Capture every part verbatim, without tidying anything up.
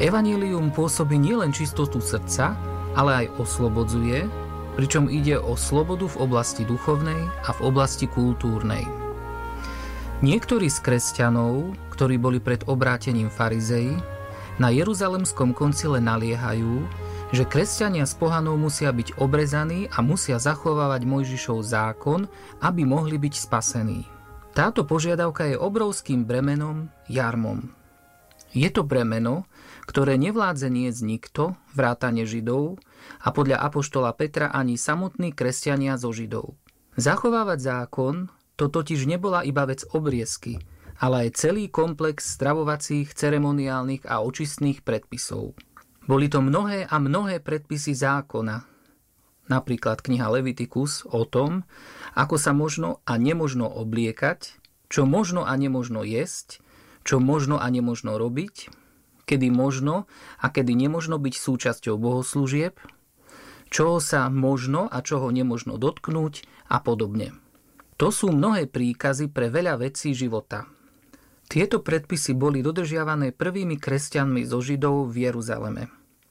Evanjelium pôsobí nielen čistotu srdca, ale aj oslobodzuje, pričom ide o slobodu v oblasti duchovnej a v oblasti kultúrnej. Niektorí z kresťanov, ktorí boli pred obrátením farizeji, na Jeruzalemskom koncile naliehajú, že kresťania z pohanov musia byť obrezaní a musia zachovávať Mojžišov zákon, aby mohli byť spasení. Táto požiadavka je obrovským bremenom, jarmom. Je to bremeno, ktoré nevládze niesť nikto, vrátane Židov, a podľa apoštola Petra ani samotní kresťania zo Židov. Zachovávať zákon, to totiž nebola iba vec obriezky, ale aj celý komplex stravovacích, ceremoniálnych a očistných predpisov. Boli to mnohé a mnohé predpisy zákona, napríklad kniha Levitikus o tom, ako sa možno a nemožno obliekať, čo možno a nemožno jesť, čo možno a nemožno robiť, kedy možno a kedy nemožno byť súčasťou bohoslúžieb, čoho sa možno a čoho nemožno dotknúť a podobne. To sú mnohé príkazy pre veľa vecí života. Tieto predpisy boli dodržiavané prvými kresťanmi zo Židov v Jeruzaleme.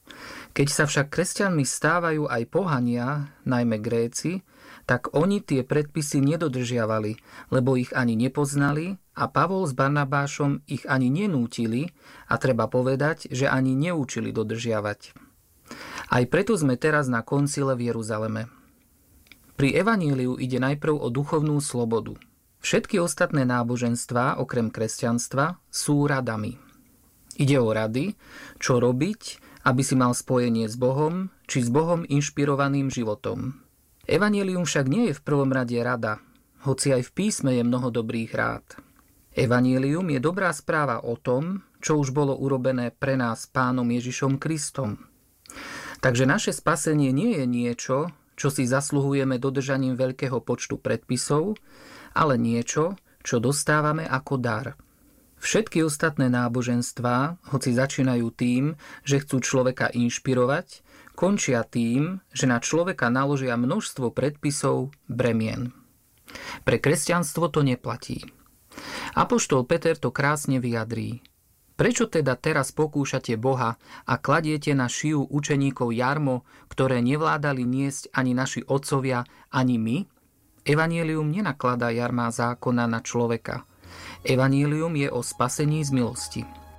Keď sa však kresťanmi stávajú aj pohania, najmä Gréci, tak oni tie predpisy nedodržiavali, lebo ich ani nepoznali a Pavol s Barnabášom ich ani nenútili a treba povedať, že ani neučili dodržiavať. Aj preto sme teraz na koncile v Jeruzaleme. Pri evaníliu ide najprv o duchovnú slobodu. Všetky ostatné náboženstvá, okrem kresťanstva, sú radami. Ide o rady, čo robiť, aby si mal spojenie s Bohom, či s Bohom inšpirovaným životom. Evanjelium však nie je v prvom rade rada, hoci aj v písme je mnoho dobrých rád. Evanjelium je dobrá správa o tom, čo už bolo urobené pre nás Pánom Ježišom Kristom. Takže naše spasenie nie je niečo, čo si zasluhujeme dodržaním veľkého počtu predpisov, ale niečo, čo dostávame ako dar. Všetky ostatné náboženstvá, hoci začínajú tým, že chcú človeka inšpirovať, končia tým, že na človeka naložia množstvo predpisov, bremien. Pre kresťanstvo to neplatí. Apoštol Peter to krásne vyjadrí. Prečo teda teraz pokúšate Boha a kladiete na šiju učeníkov jarmo, ktoré nevládali niesť ani naši otcovia, ani my? Evanjelium nenakladá jarmá zákona na človeka. Evanjelium je o spasení z milosti.